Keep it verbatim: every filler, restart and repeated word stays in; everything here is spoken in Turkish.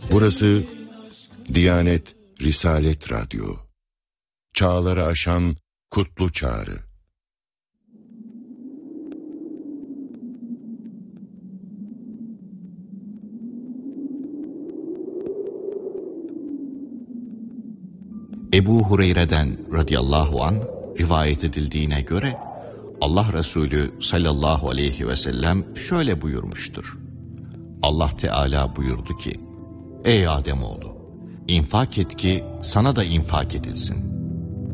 Burası Diyanet Risalet Radyo. Çağları aşan kutlu çağrı. Ebu Hureyre'den radıyallahu anh rivayet edildiğine göre Allah Resulü sallallahu aleyhi ve sellem şöyle buyurmuştur. Allah Teala buyurdu ki, ey Ademoğlu, infak et ki sana da infak edilsin.